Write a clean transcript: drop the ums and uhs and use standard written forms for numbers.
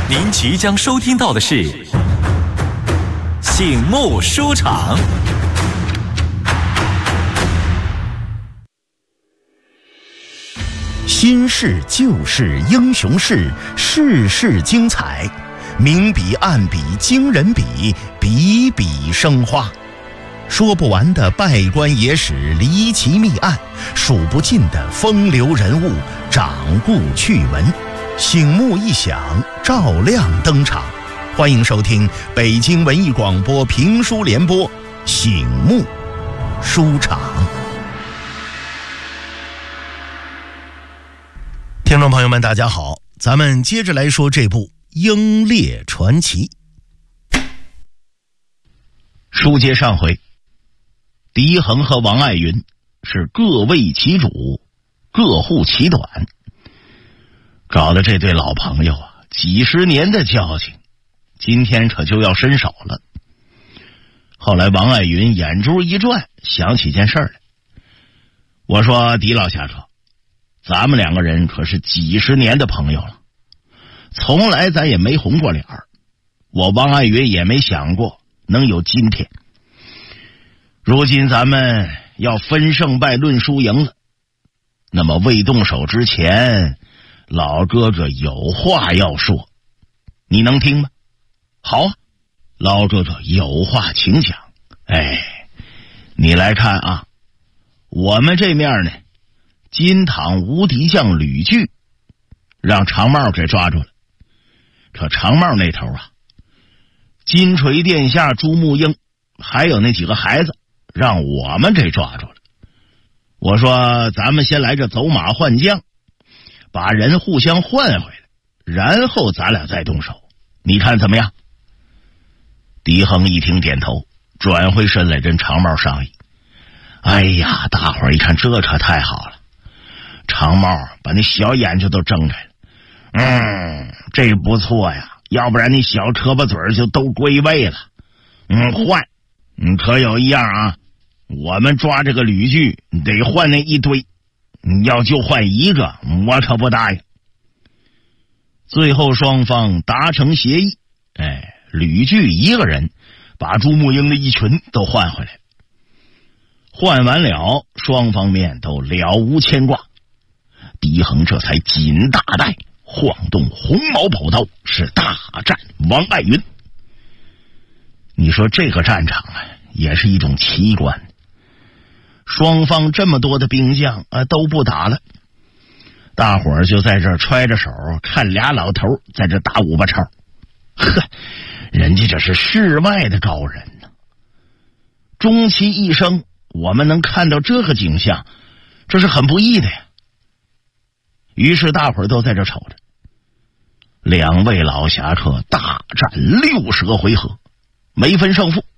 您即将收听到的是醒目书场。 新事旧事英雄事，事事精彩，明笔暗笔惊人笔，笔笔生花。说不完的拜官野史离奇密案，数不尽的风流人物掌故趣闻，醒目一响，照亮登场。欢迎收听北京文艺广播评书联播醒目书场。听众朋友们大家好，咱们接着来说这部《英烈传奇》。书接上回，狄恒和王爱云是各为其主，各护其短，搞得这对老朋友啊，几十年的交情，今天可就要伸手了。后来王爱云眼珠一转，想起件事来。我说狄老侠客，咱们两个人可是几十年的朋友了，从来咱也没红过脸儿，我王爱云也没想过能有今天。如今咱们要分胜败论输赢了，那么未动手之前，老哥哥有话要说，你能听吗？好啊，老哥哥有话请讲。你来看啊，我们这面呢，金堂无敌将吕据让长帽给抓住了，可长帽那头啊，金锤殿下朱木英还有那几个孩子让我们给抓住了。我说咱们先来这走马换将，把人互相换回来，然后咱俩再动手，你看怎么样？狄恒一听点头，转回身来跟长帽商议。哎呀，大伙儿一看这可太好了，长帽把那小眼睛都睁开了。这不错呀，要不然那小胳膊嘴就都归位了。换。可有一样啊，我们抓这个吕据得换那一堆，要就换一个，我可不答应。最后双方达成协议，吕据一个人把朱木英的一群都换回来。换完了，双方面都了无牵挂。狄恒这才紧大带，晃动红毛宝刀，是大战王爱云。你说这个战场啊，也是一种奇观。双方这么多的兵将都不打了，大伙儿就在这儿揣着手看俩老头在这打五八超。人家这是世外的高人呢。终其一生，我们能看到这个景象，这是很不易的呀。于是大伙儿都在这瞅着，两位老侠客大战60个回合，没分胜负。